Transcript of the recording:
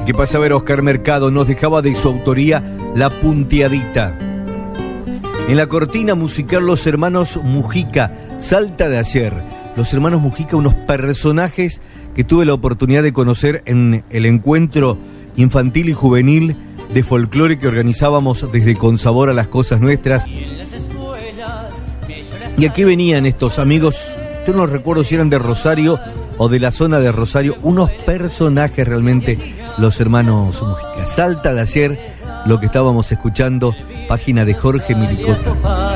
que pasaba era Oscar Mercado, nos dejaba de su autoría La Punteadita. En la cortina musical los hermanos Mujica, Salta de Ayer. Los hermanos Mujica, unos personajes que tuve la oportunidad de conocer en el encuentro infantil y juvenil de folclore que organizábamos desde Con Sabor a las Cosas Nuestras. Y aquí venían estos amigos, yo no recuerdo si eran de Rosario o de la zona de Rosario, unos personajes realmente, los hermanos Mujica. Salta de Ayer, lo que estábamos escuchando, página de Jorge Milicota.